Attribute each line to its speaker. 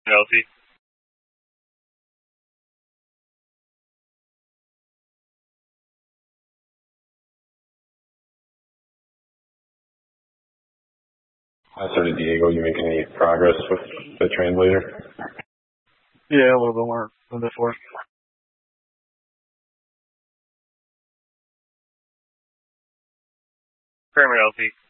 Speaker 1: Healthy.
Speaker 2: So did Diego, you making any progress with the translator?
Speaker 1: Yeah, a little bit more than before. Very healthy.